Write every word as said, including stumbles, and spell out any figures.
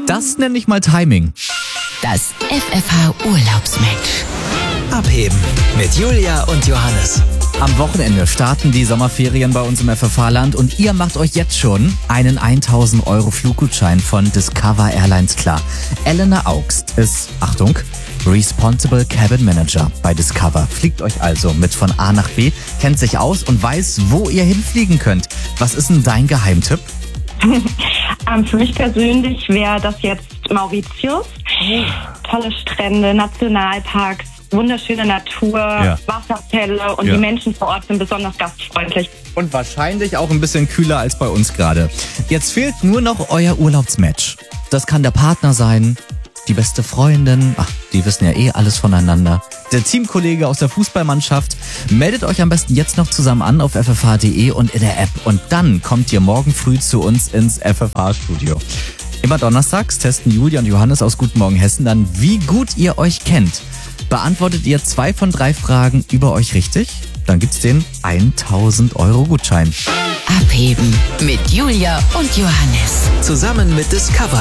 Das nenne ich mal Timing. Das F F H-Urlaubsmatch. Abheben mit Julia und Johannes. Am Wochenende starten die Sommerferien bei uns im F F H-Land und ihr macht euch jetzt schon einen tausend Euro Fluggutschein von Discover Airlines klar. Elena Augst ist, Achtung, Responsible Cabin Manager bei Discover. Fliegt euch also mit von A nach B, kennt sich aus und weiß, wo ihr hinfliegen könnt. Was ist denn dein Geheimtipp? ähm, für mich persönlich wäre das jetzt Mauritius. Tolle Strände, Nationalparks, wunderschöne Natur, Ja. Wasserfälle und Ja. die Menschen vor Ort sind besonders gastfreundlich. Und wahrscheinlich auch ein bisschen kühler als bei uns gerade. Jetzt fehlt nur noch euer Urlaubsmatch. Das kann der Partner sein, die beste Freundin, ach, die wissen ja eh alles voneinander, der Teamkollege aus der Fußballmannschaft. Meldet euch am besten jetzt noch zusammen an auf f f h punkt d e und in der App. Und dann kommt ihr morgen früh zu uns ins F F H-Studio. Immer donnerstags testen Julia und Johannes aus Guten Morgen Hessen dann, wie gut ihr euch kennt. Beantwortet ihr zwei von drei Fragen über euch richtig? Dann gibt's den tausend Euro Gutschein. Abheben mit Julia und Johannes. Zusammen mit Discover